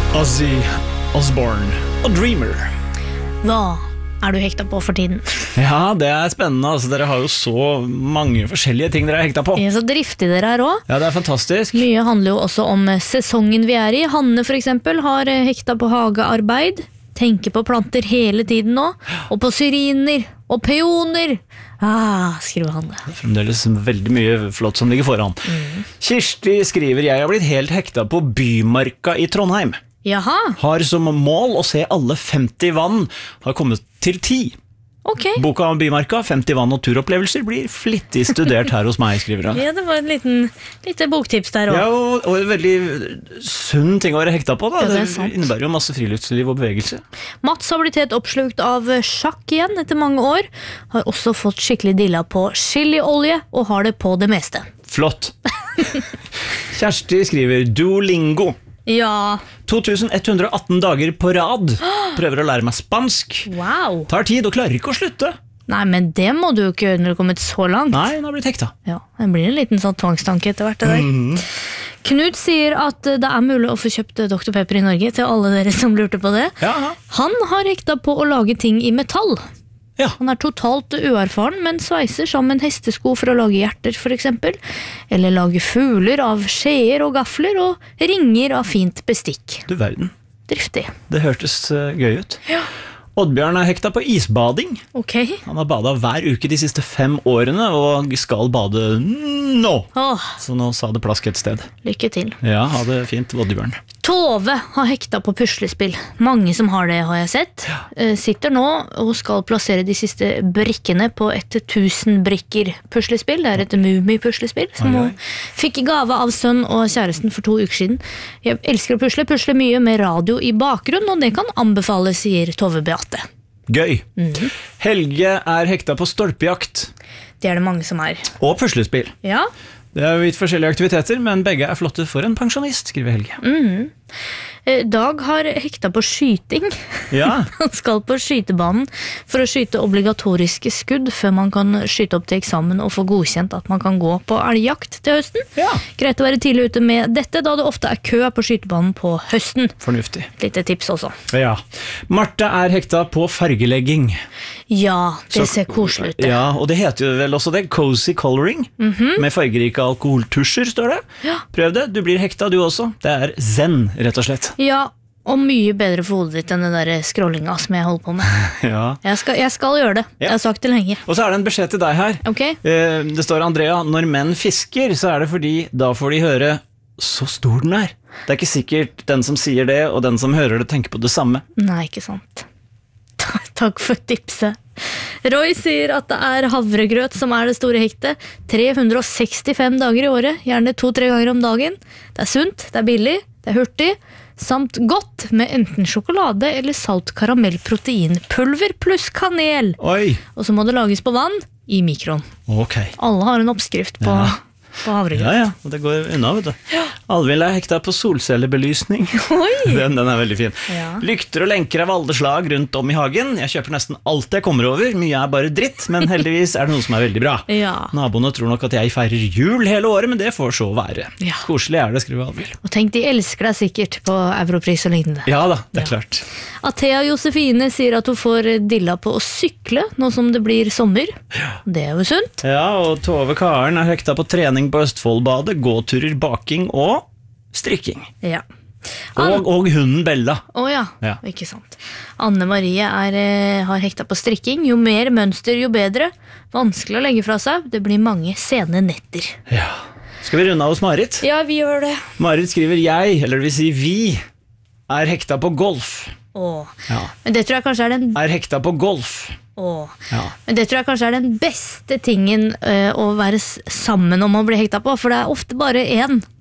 Ozzy Osbourne og Dreamer. Hva du hekta på for tiden? Ja, det spennende, altså, dere har jo så mange forskjellige ting dere har hekta på. Ja, så driftig dere også. Ja, det fantastisk. Mye handler jo også om sesongen vi i. Hanne for eksempel har hekta på hagearbeid, tenker på planter hele tiden nå, og på syriner og peoner. Skriver Hanne. Det fremdeles veldig mye flott som ligger foran. Kirsti skriver, jeg har blitt helt hekta på Bymarka i Trondheim. Jaha, Har som mål å se alle 50 vann, har kommet til 10. ok. Boka om Bymarka, 50 vann og turopplevelser, blir flittig studert her hos meg, skriver hun. Ja, det var en lite boktips der også. Ja, og en veldig sunn ting å være hekta på da. Ja, det er Det sant. innebærer jo masse friluftsliv og bevegelse. Mats har blitt helt oppslukt av sjakk igjen etter mange år. Har også fått skikkelig dilla på chiliolje og har det på det meste. Flott. Kjersti skriver Duolingo. Ja, 2118 dager på rad. Prøver å lære meg spansk. wow. Tar tid og klarer ikke å slutte. Nei, men det må du jo ikke gjøre når du har kommet så langt. Nei, hun har blitt hekta. Ja, det blir en liten sånn tvangstanke etter hvert det der. Knut sier at det er mulig å få kjøpt Dr. Pepper i Norge, til alle dere som lurte på det. Ja. Han har hekta på å lage ting i metall. Ja. Han er totalt uerfaren, men sveiser sammen hestesko for å lage hjerter for eksempel. Eller lage fugler av skjeer og gafler, og ringer av fint bestikk. Du verden. Driftig. Det hørtes gøy ut. Ja. Oddbjørn er hekta på isbading. Ok. Han har badet hver uke de siste 5 årene, og skal bade nå. Så nå sa det plask et sted. Lykke til. Ja, ha det fint, Oddbjørn. Tove har hekta på puslespill. Mange som har det, har jeg sett. Sitter nå og skal plassere de siste brikkene på et 1000 brikker puslespill. Det er et Mumi-puslespill som Oi, oi. hun fikk i gave av sønn og kjæresten for 2 uker siden. Jeg elsker å pusle mye med radio i bakgrunn, og det kan anbefales, sier Tove Beate. Gøy. Helge er hekta på stolpejakt Det er det mange som er. og puslespill. Ja, Det er jo vidt forskjellige aktiviteter, men begge er flotte for en pensjonist, skriver Helge. Dag har hekta på skyting. Ja, Han skal på skytebanen for å skyte obligatoriske skudd før man kan skyte opp til eksamen og få godkjent at man kan gå på elgjakt til høsten. Ja. Greit å være tidlig ute med dette, da det ofte er kø på skytebanen på høsten. fornuftig. Lite tips også. Ja. Marte er hekta på fargelegging. Ja, det Så- ser koselig ut. Det. Ja, og det heter jo vel også det, cozy coloring, med fargerike alkoholtusjer, står det. Ja. Prøv det, du blir hekta du også. Det er zen, rett og slett. Ja, og mye bedre for hodet ditt enn det der scrollinga som jeg holder på med. Ja. Jeg skal gjøre det. Ja. Jeg har sagt det lenge. Og så er det en beskjed til deg her. Ok? Det står Andrea, når menn fisker, så er det fordi da får de høre så stor den er. Det er ikke sikkert den som sier det, og den som hører det, tenker på det samme. Nei, ikke sant. Takk for tipset. Roy sier at det er havregrøt som er det store hektet. 365 dager i året, gjerne 2-3 ganger om dagen. Det er sunt, det er billig, det er hurtig, samt godt med enten sjokolade eller salt karamellproteinpulver pluss kanel. Oi, Og så må det lages på vann i mikroen. ok. Alle har en oppskrift på, Ja. på havregrøt. Ja, og det går unna, vet du. Alvin er hekta på solcellebelysning. Oi! Den er veldig fin. Ja. Lykter og lenker av alle slag rundt om i hagen. Jeg kjøper nesten alt jeg kommer over. Mye er bare dritt, men heldigvis er det noe som er veldig bra. Ja. Naboene tror nok at jeg feirer jul hele året, men det får så være. Ja. Koselig er det, skriver Alvin. Og tenk, de elsker deg sikkert på Europris og lignende. Ja da, det er klart. Athea Josefine sier at hun får dilla på å sykle nå som det blir sommer. Det er jo sunt. Ja, og Tove Karen er hekta på trening på Østfoldbadet, gåturer, baking og strikking. Ja. Og hunden Bella. Å ja. Ja. Ikke sant. Anne Marie har hekta på strikking. Jo mer mønster, jo bedre. Vanskelig å legge fra seg. Det blir mange sene netter. Ja. Skal vi runde av hos Marit? Ja, vi gjør det. Marit skriver jeg, eller det vil si vi, er hekta på golf. Åh. Ja. Men det tror jeg kanskje er den Er hekta på golf. Åh. Ja. Men det tror jeg kanskje er den beste tingen å være sammen om å bli hekta på, for det er ofte bare én.